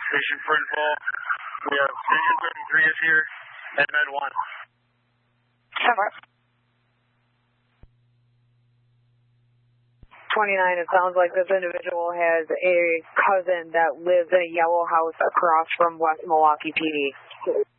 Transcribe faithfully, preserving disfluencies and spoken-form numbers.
station for info. We have Station thirty-three is here, and then one. Cover. twenty-nine, it sounds like this individual has a cousin that lives in a yellow house across from West Milwaukee P D.